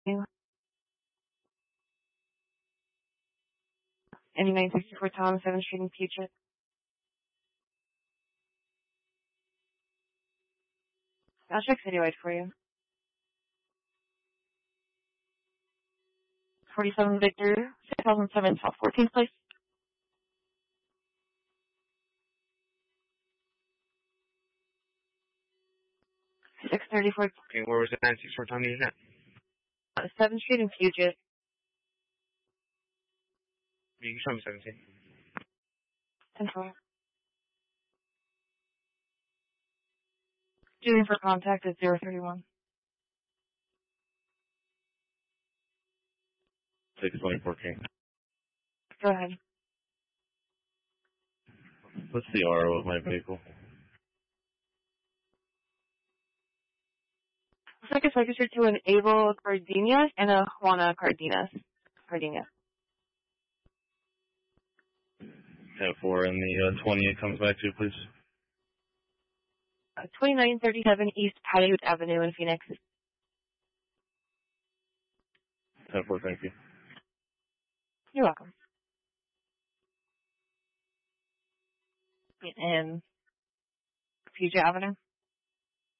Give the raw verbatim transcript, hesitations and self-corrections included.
Any nine sixty-four Thomas seventh Street in Puget. I'll check citywide for you. forty-seven Victor, six thousand seven, South fourteenth place. six thirty-four. Okay, where was the nine sixty-four Tom needed at? Uh, seventh Street in Puget. You can show me seventeen. ten four. Doing for contact at zero thirty-one. six twenty-four King. Go ahead. What's the R O of my vehicle? Looks like it's registered to an Abel Cardenas and a Juana Cardenas. Cardenas. ten four, and the uh, twenty it comes back to, please. Uh, twenty-nine thirty-seven East Paiute Avenue in Phoenix. ten four, thank you. You're welcome. And Puget Avenue.